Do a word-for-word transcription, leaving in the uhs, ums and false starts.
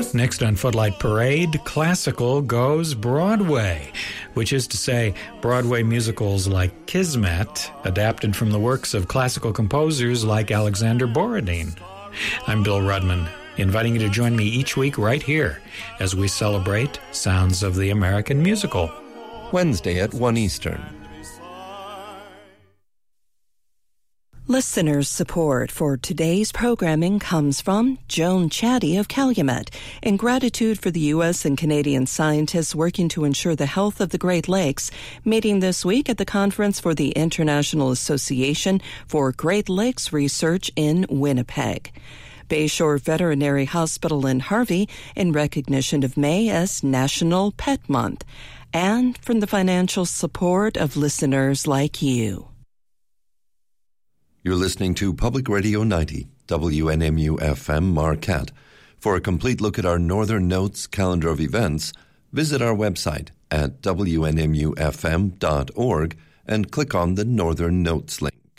Next on Footlight Parade, classical goes Broadway, which is to say Broadway musicals like Kismet, adapted from the works of classical composers like Alexander Borodin. I'm Bill Rudman, inviting you to join me each week right here as we celebrate sounds of the American musical. Wednesday at one Eastern. Listeners' support for today's programming comes from Joan Chatty of Calumet, in gratitude for the U S and Canadian scientists working to ensure the health of the Great Lakes, meeting this week at the Conference for the International Association for Great Lakes Research in Winnipeg. Bayshore Veterinary Hospital in Harvey, in recognition of May as National Pet Month, and from the financial support of listeners like you. You're listening to Public Radio ninety, W N M U F M Marquette. For a complete look at our Northern Notes calendar of events, visit our website at W N M U F M dot org and click on the Northern Notes link.